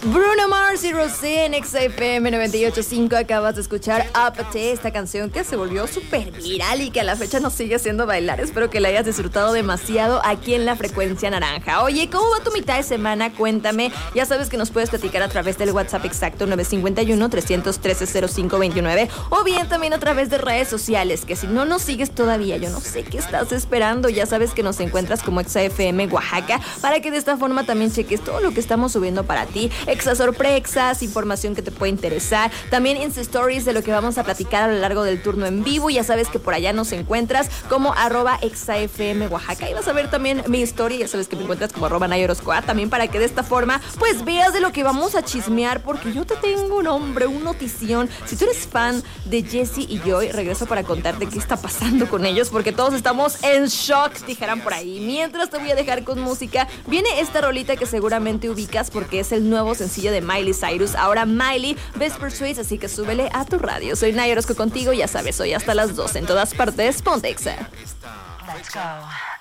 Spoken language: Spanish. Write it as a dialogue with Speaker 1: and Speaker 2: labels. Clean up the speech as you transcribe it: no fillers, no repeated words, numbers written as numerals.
Speaker 1: Bruno Mars y Rosé en XFM 98.5. Acabas de escuchar Apathy, esta canción que se volvió súper viral y que a la fecha nos sigue haciendo bailar. Espero que la hayas disfrutado demasiado aquí en la Frecuencia Naranja. Oye, ¿cómo va tu mitad de semana? Cuéntame. Ya sabes que nos puedes platicar a través del WhatsApp exacto 951-313-0529 o bien también a través de redes sociales, que si no nos sigues todavía, yo no sé qué estás esperando. Ya sabes que nos encuentras como XFM Oaxaca para que de esta forma también cheques todo lo que estamos subiendo para ti. Exa sorpresas, información que te puede interesar, también Insta Stories de lo que vamos a platicar a lo largo del turno en vivo. Ya sabes que por allá nos encuentras como @ExaFM Oaxaca y vas a ver también mi story, ya sabes que me encuentras como @Nayoroscoa, también para que de esta forma pues veas de lo que vamos a chismear, porque yo te tengo un notición. Si tú eres fan de Jessie y Joy, regreso para contarte qué está pasando con ellos, porque todos estamos en shock, dijeran por ahí. Mientras te voy a dejar con música, viene esta rolita que seguramente ubicas porque es el nuevo sencillo de Miley Cyrus. Ahora Miley, Best Pursuit, así que súbele a tu radio. Soy Naya Orozco contigo, ya sabes, hoy hasta las 2 en todas partes. Ponte Exa. Let's go.